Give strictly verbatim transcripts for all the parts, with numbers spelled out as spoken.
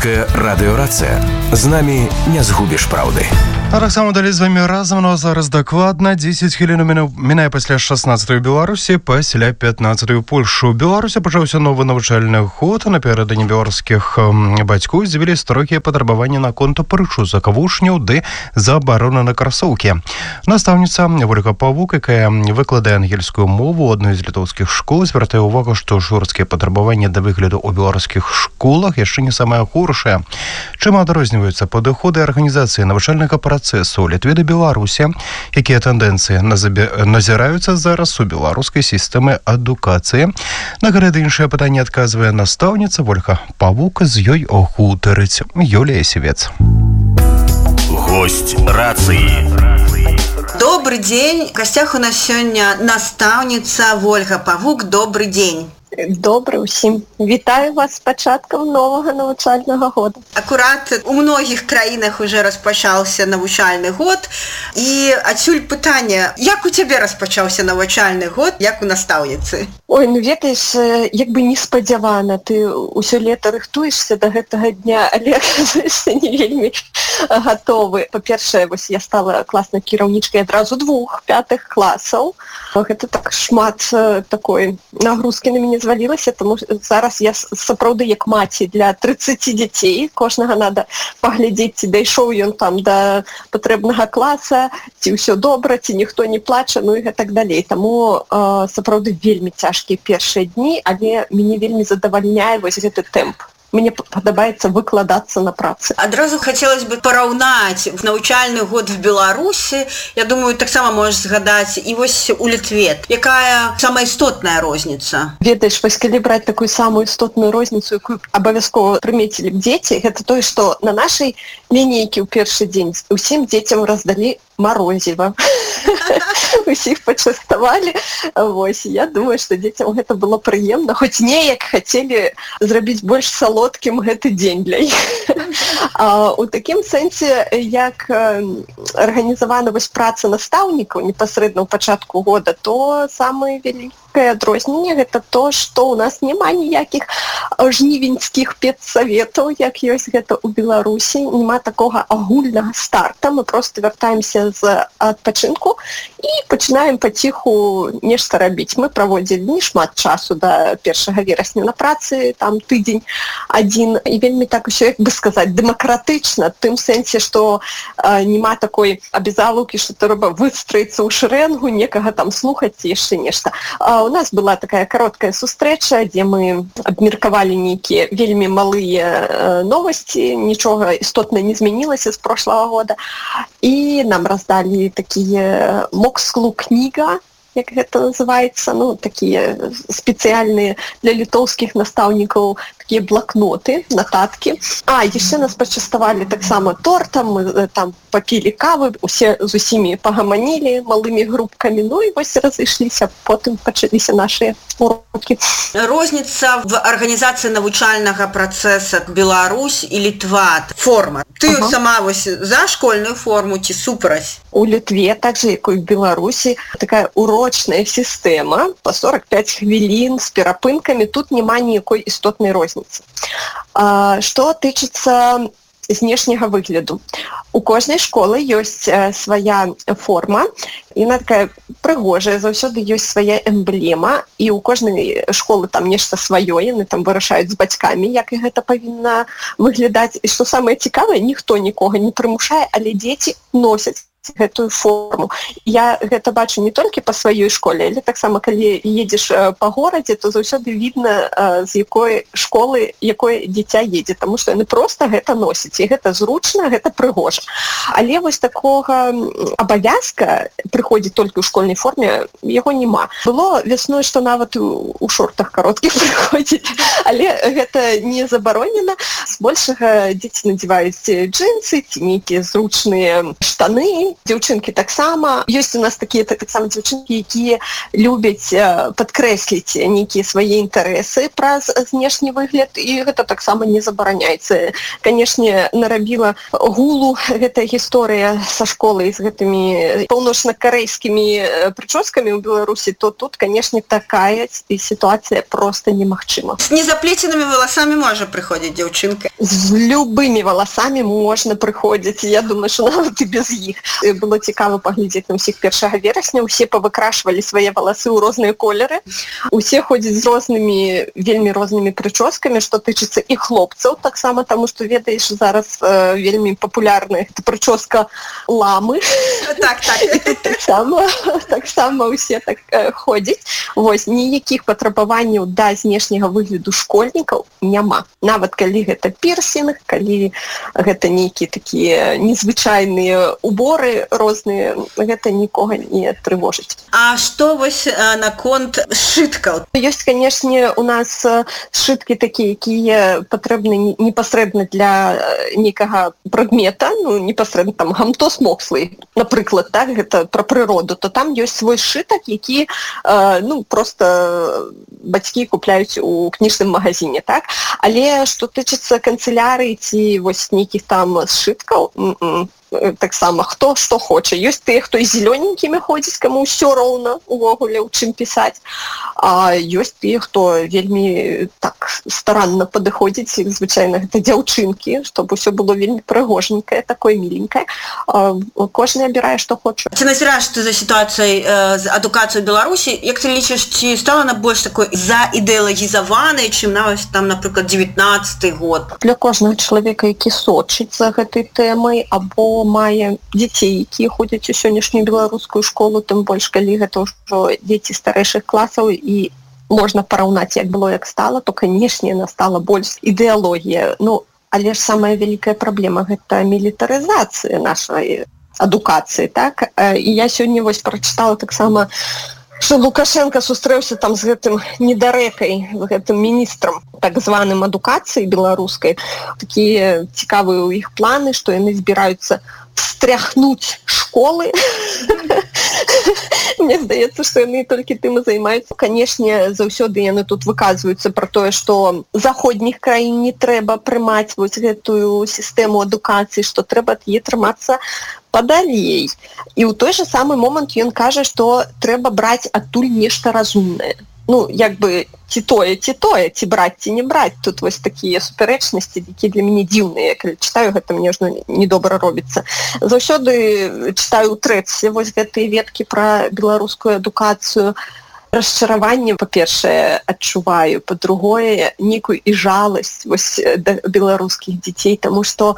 Беларуская радыёрацыя. З намі не згубіш праўды. А так само далі з вами разом, ну а зараз дакладна дзесяць хвілін мінае пасля шаснаццатай у Беларусі, пасля пятнаццатай у Польшу. У Беларусі пачаўся новы навучальны год, а напярэдадні беларускіх бацькоў з'явіліся строгія патрабаванні наконт прычосак вучняў ды забарона на красоўкі. Настаўніца Ольга Павук, якая выкладае ангельскую мову ў адной з літоўскіх школ, звяртае ўвагу, што жорсткія патрабаванні да выгляду ў беларускіх школах яшчэ не самае горшае. Чым адрозніваюцца падыходы арганізацыі навучальнага працэсу у Літве да Беларусі, якія тэндэнцыі назіраюцца зараз у беларускай сістэмы адукацыі. На гэтае іншае пытанне адказвае настаўніца Ольга Павук, з ёй гутарыць Юлія Сівец. Гость рацыі. Добрый день. В гостях у нас сегодня наставница Ольга Павук. Добрый день. Добрый усім. Вітаю вас з пачаткам новага навучальнага года. Акурат у многіх краінах уже распачаўся навучальны год. І адсюль пытанне, як у цябе распачаўся навучальны год, як у настаўніцы? Ой, ну ведаеш, як бы неспадзявана. Ты ўсё лета рыхтуешся да гэтага дня, але аказваешся не вельмі гатовы. Па-першае, вось я стала класнай кіраўнічкай адразу двух пятых класаў. Гэта так шмат такой нагрузкі на мяне звалілася, тому зараз я сапраўды як маці для трыццаці дзяцей. Кожнага надо паглядзець, ці дайшоў ён там да патрэбнага класа, ці ўсё добра, ці ніхто не плача, ну і гэтак далей. Таму э, сапраўды вельмі цяжкія першыя дні, але мяне вельмі задавальняе вось гэты тэмп. Мне падабаецца выкладацца на працы. Адразу хотелось бы параўнаць навучальны год в Беларусі. Я думаю, таксама можаш згадаць і вось у Літве. Якая самая істотная розніца? Ведаеш, вось калі браць такую самую істотную розніцу, якую абавязкова прымецілі б дзеці, гэта тое, што на нашай лінейкі ў першы дзень усім дзецям раздалі марозіва. Усіх пачаставалі. Вось, я думаю, што дзецям гэта было прыемна. Хоць неяк хацелі зрабіць больш салодкім гэты дзень для іх. А, у такім сэнсе, як арганізавана вось праца настаўнікаў непасрэдна ў пачатку года, то самае вялікае адрозненне гэта то, што ў нас няма ніякіх жнівеньскіх педсаветаў, як ёсць гэта ў Беларусі. Нема такога агульнага старта. Мы проста вяртаемся з адпачынку і пачынаем паціху нешта рабіць. Мы праводзілі не шмат часу да першага верасня на працы, там тыдзень адзін, і вельмі так усё, як бы сказаць, дэмакратычна, тым сэнсе, што э, няма такой абязалаўкі, што трэба выстроіцца ў шэрэнгу, некага там слухаць ці яшчэ нешта. А у нас была такая кароткая сустрэча, дзе мы абмеркавалі нейкія вельмі малыя э, новасці, нічога істотна не змянілася з прошлого года, і нам раздалі такія мокслу кніга, як гэта называецца, ну, такія спецыяльныя для літоўскіх настаўнікаў такія блакноты, нататкі. А, яшчэ нас пачаставалі таксама тортам, мы там папілі кавы, усе з усімі пагаманілі малымі групкамі, ну і вось разышліся, потым пачаліся нашыя урокі. Розніца в арганізацыі навучальнага працэса Беларусь і Літва. Форма. Ты ага. сама вось за школьную форму ці супраць? У Літве, так же, як і ў Беларусі, такая урочная сістэма па сорок пяць хвілін з перапынкамі, тут няма ніякой істотнай розніцы. А, што тычыцца знешняга выгляду. У кожнай школы ёсць э, свая форма, яна такая прыгожая, заўсёды ёсць свая эмблема, і ў кожнай школы там нешта сваё, яны там вырашаюць з бацькамі, як і гэта павінна выглядаць. І што самае цікавае, ніхто нікога не прымушае, але дзеці носяць гэтую форму. Я гэта бачу не толькі па сваёй школе, але таксама, калі едзеш па горадзе, то заўсёды видно, з якой школы якое дзіця едзе, таму што яны проста гэта носяць, і гэта зручна, гэта прыгожа. Але вось такога абавязка прыходзіць толькі ў школьнай форме, яго няма. Было вясной, што нават у шортах кароткіх прыходзіць, але гэта не забаронена. Збольшага дзеці надзяваюць джинсы ці нейкія зручныя штаны, дзяцей, дзяўчынкі таксама. Ёсць у нас такія таксама дзяўчынкі, якія любяць падкрэсліць нейкія свае інтарэсы праз знешні выгляд, і гэта таксама не забараняецца. Канешне, нарабіла гулу гэтая гісторыя са школай з гэтымі паўночна-карэйскімі прычоскамі ў Беларусі, то тут, канешне, такая сітуацыя проста немагчыма. С незаплеценымі валасамі можа прыходзіць дзяўчынка? З любымі валасамі можна прыходзіць. Я думаю, што нават і без іх. Было цікава паглядзець на ўсіх першага верасня. Усе павыкрашвалі свае валасы ў розныя колеры. Усе ходзяць з рознымі, вельмі рознымі прычоскамі, што тычыцца і хлопцаў таксама, таму што, ведаеш, зараз э, вельмі папулярная гэта прычоска ламы. Так, так. Таксама, таксама усе так э, ходзяць. Вось, ніякіх патрабаванняў да знешняга выгляду школьнікаў няма. Нават калі гэта пірсінг, калі гэта нейкія такія незвычайныя уборы розныя, гэта нікога не трывожыць. А што вось наконт сшыткаў? Ёсць, канешне, у нас сшыткі такія, якія патрэбны непасрэдна для нейкага прадмета, ну, непасрэдна там гамтос мокслы, напрыклад, так, гэта пра прыроду, то там ёсць свой сшытак, які, э, ну, просто бацькі купляюць у кніжным магазине, так? Але што тычыцца канцелярыі ці вось нейкіх там сшыткаў, м-м, таксама хто што хоча. Ёсць тыя, хто і зелёненькімі ходзіць, каму ўсё роўна увогуле ў чым пісаць. А ёсць тыя, хто вельмі так старанна падыходзіць, звычайна гэта дзяўчынкі, чтобы ўсё было вельмі прыгожанькае, такое міленькае. Кожны абірае, што хоча. Ці назіраеш ты за сітуацыяй э, з адукацыяй Беларусі? Як ты лічыш, ці стала она больш такой заідэалагізаванай, чым нават там, напрыклад, дзевятнаццаты год? Для кожнага чалавека, які сочыць за гэтай тэмай, або мае дзяцей, якія ходзяць у сённяшнюю беларускую школу, тым больш, калі гэта ўжо дзеці старэйшых класаў і можна параўнаць, як было, як стала, то, канешне, яна стала больш ідэалогія. Ну, але ж самая вялікая праблема – гэта мілітарызацыя нашай адукацыі, так? І я сёння вось прачытала таксама, што Лукашенко сустрэўся там з гэтым недарэкай, гэтым міністрам так званым адукацыі беларускай. Такія цікавыя ў іх планы, што яны збіраюцца встряхнуць школы. Мне здаецца, што яны толькі тым і займаюцца. Канешне, заўсёды яны тут выказваюцца пра тое, што заходніх краін не трэба прымаць вось гэтую сістэму адукацыі, што трэба ад яе трымацца падалей. І ў той жа самы момант ён кажа, што трэба браць адтуль нешта разумнае. Ну, як бы, ці тое, ці тое, ці браць, ці не браць. Тут вось такія супярэчнасці, якія для мяне дзіўныя. Калі чытаю, гэта мне ж недобра робіцца. Заўсёды чытаю ў трэці вось гэтыя веткі пра беларускую адукацыю. Расчараванне, па-першае, адчуваю, па-другое, нейкую і жаласць вось да беларускіх дзяцей, таму што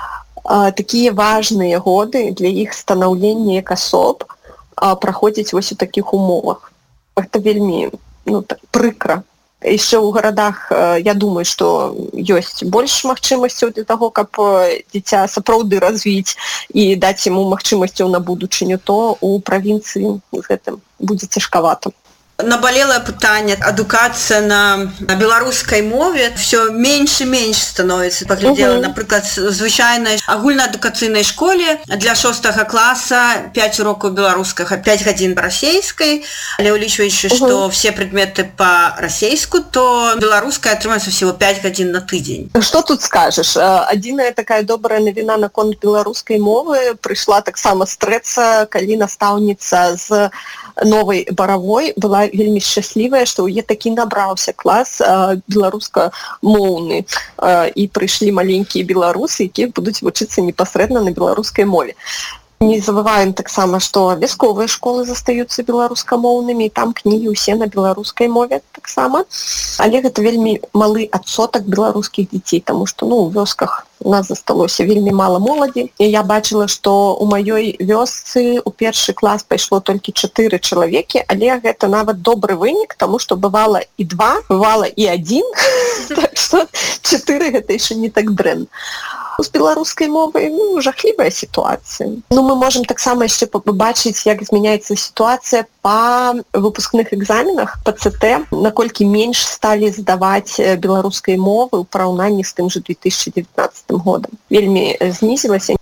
а, такія важныя годы для іх станаўлення як асоб а, праходзяць вось у такіх умовах. Гэта вельмі ну, так, прыкра. Яшчэ ў гарадах, я думаю, што ёсць больш магчымасцяў для таго, каб дзіця сапраўды развіць і даць яму магчымасцяў на будучыню, то у правінцыі з гэтым будзе цяжкавата. Набалелае пытанне, адукацыя на, на беларускай мове все менш і менш становіцца. Паглядзела, uh-huh. напрыклад, звычайнай агульнаадукацыйнай школе для шостага класа пяць урокаў беларускага, пяць гадзін расейскай, але ўлічваючы, uh-huh. што все прадметы па-расейску, то беларуская атрымаецца всего пяць гадзін на тыдзень. Што тут скажаш? Адзіная такая добрая навіна наконт беларускай мовы прыйшла таксама стрэцца, калі настаўніца з новай Баравой была вельмі шчаслівая, што ў яе такі набраўся клас а, беларуска-моўны а, і прыйшлі маленькія беларусы, якія будуць вучыцца непасрэдна на беларускай мове. Не забываем таксама, што вясковыя школы застаюцца беларускамоўнымі, і там кнігі ўсе на беларускай мове таксама. Але гэта вельмі малы адсотак беларускіх дзяцей, таму што ну, у вёсках у нас засталося вельмі мала моладзі. І я бачыла, што ў маёй вёсцы ў першы клас пайшло толькі чатыры чалавекі, але гэта нават добры вынік, таму што бывала і два, бывала і адзін, так што чатыры гэта яшчэ не так дрэнна. З беларускай мовай ну, жахлівая сітуацыя. Ну, мы можам таксама яшчэ пабачыць, як змяняецца сітуацыя па выпускных экзаменах па цэ тэ, наколькі менш сталі здаваць беларускай мовы ў параўнанні з тым жа две тысячы дзевятнаццатым годам. Вельмі знізілася.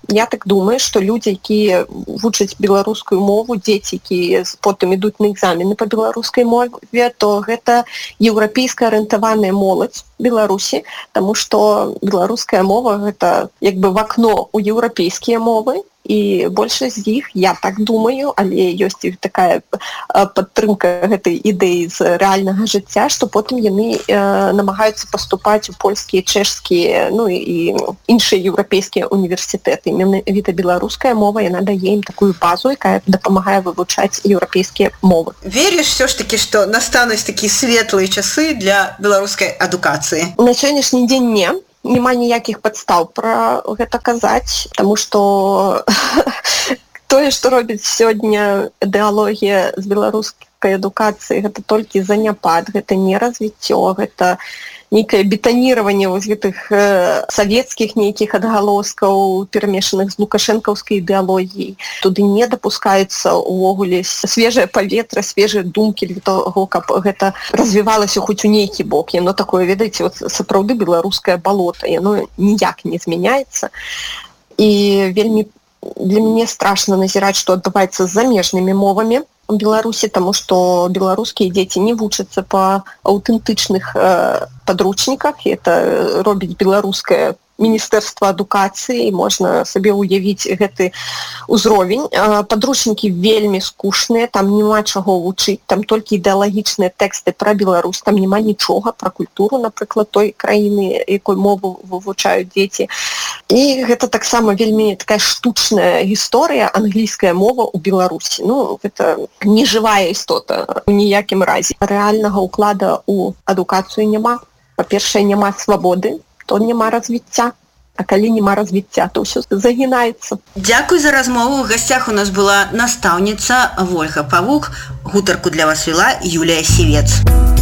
Я так думаю, што людзі, якія вучаць беларускую мову, дзеці, якія потым ідуць на экзамены па беларускай мове, то гэта еўрапейска арыентаваная моладзь Беларусі, таму што беларуская мова гэта як бы в акно ў еўрапейскія мовы, і большасць з іх, я так думаю, але ёсць і такая падтрымка гэтай ідэі з рэальнага жыцця, што потым яны э, намагаюцца паступаць у польскія, чэшскія, ну і іншыя еўрапейскія універсітэты. Менавіта беларуская мова, яна дае ім такую базу, якая дапамагае вывучаць еўрапейскія мовы. Веришь все ж таки, што настануць такія светлыя часы для беларускай адукацыі? На сённяшні дзень не. Няма ніякіх падстаў пра гэта казаць, таму што тое, што робіць сёння ідэалогія з беларускай адукацыі, гэта толькі заняпад, гэта не развіццё, гэта нейкае бетаніраванне вось гэтых э, савецкіх нейкіх адгалоскаў, перамешаных з лукашэнкаўскай ідэалогіяй. Туды не дапускаецца ўвогуле свежае паветра, свежыя думкі для того, каб гэта развівалася хоць у нейкі бок. Яно такое, ведаеце, вот, сапраўды беларускае балота, яно ніяк не змяняецца. І вельмі для мяне страшна назіраць, што адбываецца з замежнымі мовамі у Беларусі, таму што беларускія дзеці не вучацца па аўтэнтычных э, падручніках, і это робіць беларускае Міністэрства адукацыі, можна сабе ўявіць гэты ўзровень. Падручнікі вельмі скучныя, там няма чаго вучыць, там толькі ідэалагічныя тэксты пра Беларусь, там няма нічога пра культуру, напрыклад, той краіны, якой мову вывучаюць дзеці. І гэта таксама вельмі такая штучная гісторыя, англійская мова ў Беларусі. Ну, гэта не жывая істота ў ніякім разе. Рэальнага ўклада ў адукацыю няма. Па-першае, няма свабоды, то няма развіцця. А калі няма развіцця, то ўсё загінаецца. Дзякуй за размову. У гасцях у нас была настаўніца Вольга Павук. Гутарку для вас вела Юлія Сівец.